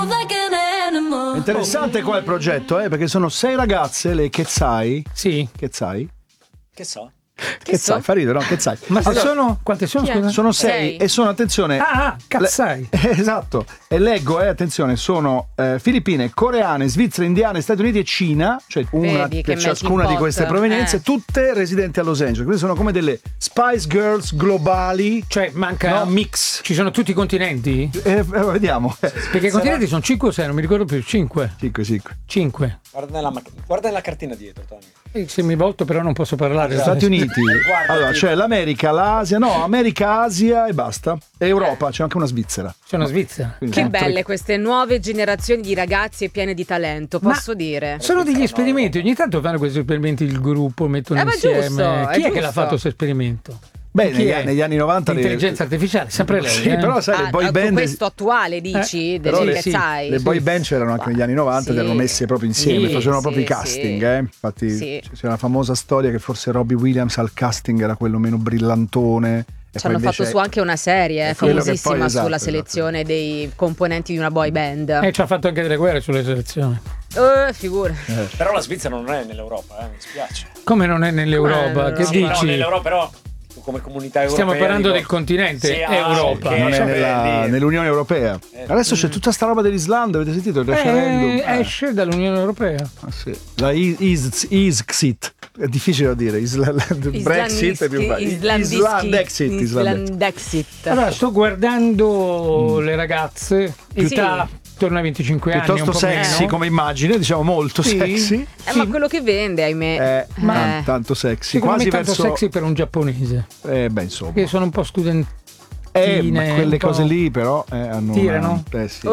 Interessante qua il progetto, perché sono 6 ragazze, le Chezzai. Sì. Chezzai? Che so? Chezzai, fa ridere, no? Chezzai. Ma se sono quante sono? Scusa? Sono 6 e sono, attenzione. cazzai. Esatto. E leggo, attenzione, sono filippine, coreane, svizzere, indiane, Stati Uniti e Cina, cioè una per ciascuna di queste provenienze, tutte residenti a Los Angeles. Quindi sono come delle Spice Girls globali. Cioè manca mix. Ci sono tutti i continenti? Vediamo. Perché i continenti sono 5 o 6, non mi ricordo più. 5. 5. Guarda nella cartina dietro, Tony. Se mi volto però non posso parlare. Stati Uniti. Allora c'è l'America, l'Asia, America, Asia e basta. E Europa, c'è anche una Svizzera. C'è una Svizzera. Quindi che belle queste nuove generazioni di ragazzi piene di talento, posso dire. Sono degli esperimenti, ogni tanto fanno questi esperimenti il gruppo, mettono insieme. Giusto, Chi è che l'ha fatto questo esperimento? Beh, negli anni 90 l'intelligenza artificiale, sempre lei. Sì, però sai, le boy band questo attuale dici delle Chezzai. Le boy band c'erano anche negli anni 90, erano messe proprio insieme, facevano proprio i casting, Infatti c'è una famosa storia che forse Robbie Williams al casting era quello meno brillantone. Ci hanno fatto su anche una serie famosissima sulla selezione dei componenti di una boy band. E ci ha fatto anche delle guerre sulle selezioni. Figura. Però la Svizzera non è nell'Europa, mi spiace. Come non è nell'Europa? Che dici? No, nell'Europa però come comunità europea. Stiamo parlando del continente Europa. Non è nell'Unione Europea. Adesso c'è tutta sta roba dell'Islanda, avete sentito il referendum? Esce dall'Unione Europea. Sì. La Isxit. È difficile da dire. Brexit è più facile. Islandexit. Allora, sto guardando le ragazze età attorno ai 25 anni, piuttosto sexy meno. Come immagine, diciamo molto sexy. Ma quello che vende, ahimè. Tanto sexy, quasi me tanto sexy per un giapponese. Insomma. Che sono un po' studentine. Ma quelle cose lì però hanno tirano?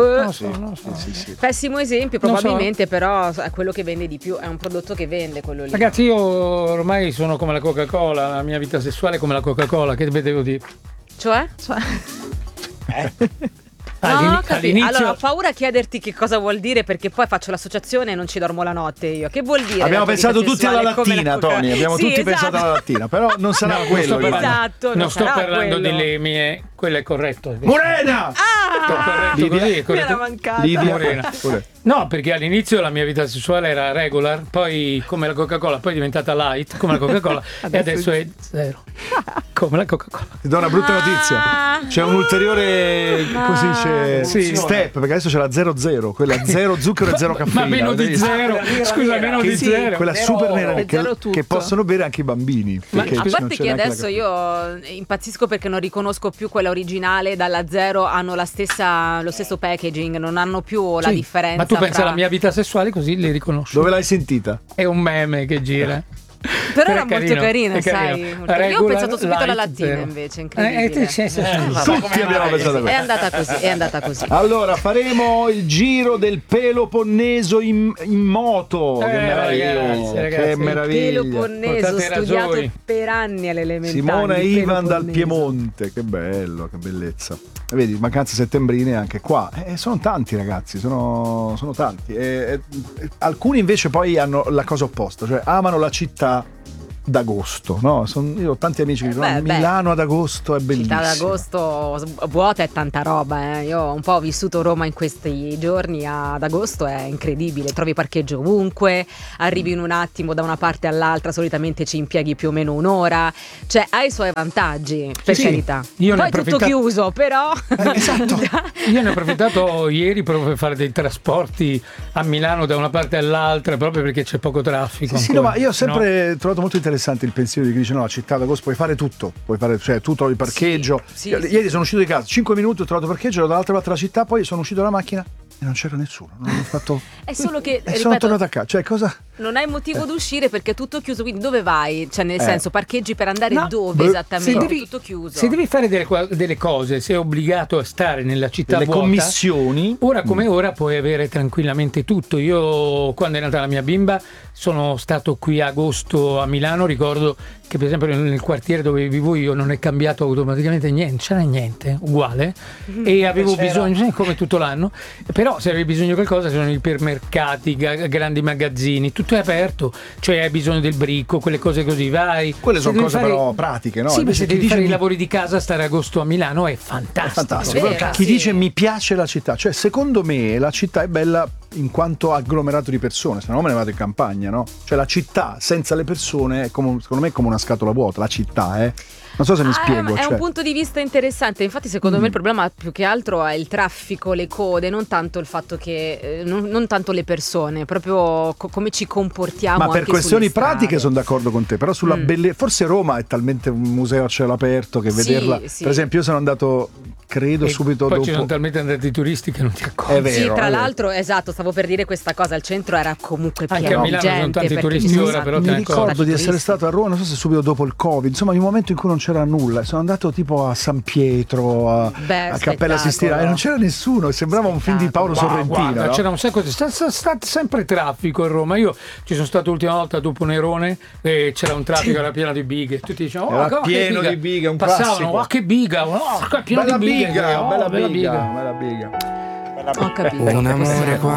Sì. Pessimo esempio probabilmente, però è quello che vende di più, è un prodotto che vende quello lì. Ragazzi, io ormai sono come la Coca-Cola, la mia vita sessuale è come la Coca-Cola, che devo dire? Cioè? Allora ho paura a chiederti che cosa vuol dire, perché poi faccio l'associazione e non ci dormo la notte io. Che vuol dire? Abbiamo pensato tutti alla lattina, Tony. Abbiamo tutti pensato alla lattina, però non sarà quello. Non sto parlando delle mie. Quello è corretto. Morena! Morena. No, perché all'inizio la mia vita sessuale era regular, poi come la Coca-Cola, poi è diventata light come la Coca-Cola e adesso è zero come la Coca-Cola. Ti do una brutta notizia. C'è un ulteriore step, perché adesso c'è la 00, quella 0 zucchero e 0 caffeina. Ma meno di 0. Scusa, meno di 0. Quella super nera che possono bere anche i bambini. Ma a parte che adesso io impazzisco perché non riconosco più quella originale, dalla 0 hanno lo stesso packaging, non hanno più la differenza. Ma tu pensa alla mia vita sessuale così li riconosco. Dove l'hai sentita? È un meme che gira. Però era molto carina, sai. Io ho pensato subito alla lattina invece, incredibile. Tutti abbiamo pensato a questo. È andata così. Allora, faremo il giro del Peloponneso in moto. Che meraviglia. Che meraviglia. Il Peloponneso studiato per anni alle elementari. Simona e Ivan dal Piemonte. Che bello, che bellezza. Vedi, vacanze settembrine anche qua. Sono tanti ragazzi, sono tanti. Alcuni invece poi hanno la cosa opposta, cioè amano la città d'agosto, no? Io ho tanti amici che dicono Milano ad agosto è bellissimo. Città d'agosto vuota è tanta roba, Io un po' ho vissuto Roma in questi giorni, ad agosto è incredibile, trovi parcheggio ovunque, arrivi in un attimo da una parte all'altra, solitamente ci impieghi più o meno un'ora, cioè ha i suoi vantaggi, per carità. Poi tutto chiuso, però esatto. Io ne ho approfittato ieri proprio per fare dei trasporti a Milano da una parte all'altra, proprio perché c'è poco traffico. Ma io ho sempre trovato molto interessante il pensiero di chi dice no, la città d'agosto puoi fare tutto, cioè tu trovi parcheggio. Ieri sono uscito di casa 5 minuti, ho trovato parcheggio, ero dall'altra parte della città, poi sono uscito dalla macchina e non c'era nessuno, non ho fatto. È solo che sono tornato a casa, cioè cosa? Non hai motivo d'uscire perché è tutto chiuso, quindi dove vai? Cioè nel senso parcheggi per andare dove esattamente? Tutto chiuso. Se devi fare delle cose, sei obbligato a stare nella città vuota. Le commissioni. Ora come ora puoi avere tranquillamente tutto. Io quando è nata la mia bimba sono stato qui a agosto a Milano, ricordo che per esempio nel quartiere dove vivo io non è cambiato automaticamente niente, c'era niente, uguale, e avevo bisogno, come tutto l'anno, però se avevi bisogno di qualcosa c'erano ipermercati, grandi magazzini, tutto è aperto, cioè hai bisogno del bricco, quelle cose così, vai. Quelle sono cose però pratiche, no? Sì, Invece se devi fare i lavori di casa, stare agosto a Milano è fantastico. Chi dice mi piace la città, cioè secondo me la città è bella in quanto agglomerato di persone, se no me ne vado in campagna, no? Cioè la città senza le persone è come, secondo me è come una scatola vuota, la città, non so se mi spiego. È un punto di vista interessante. Infatti, secondo me il problema più che altro è il traffico, le code, non tanto il fatto che non tanto le persone, proprio come ci comportiamo. Ma per anche questioni pratiche sono d'accordo con te, però sulla bellezza, forse Roma è talmente un museo a cielo aperto che vederla. Sì. Per esempio, io sono andato, credo, subito poi dopo. Ci sono talmente andati turisti che non ti accorgi. È vero. Sì, tra l'altro, esatto, stavo per dire questa cosa. Il centro era comunque pieno anche a Milano di gente. Sono tanti turisti ora, però mi ricordo di essere stato a Roma, non so se subito dopo il Covid, insomma, in un momento in cui non c'era nulla. Sono andato tipo a San Pietro, a Cappella Sistina, e non c'era nessuno, sembrava un film di Paolo Sorrentino. Guarda, no? c'era un sacco di sempre traffico a Roma. Io ci sono stato l'ultima volta dopo Nerone e c'era un traffico, era pieno di bighe. Tutti dicevano: era pieno di bighe, un passavano, classico. Che biga, pieno bella di bighe. Bella biga. Ho capito. Un amore quando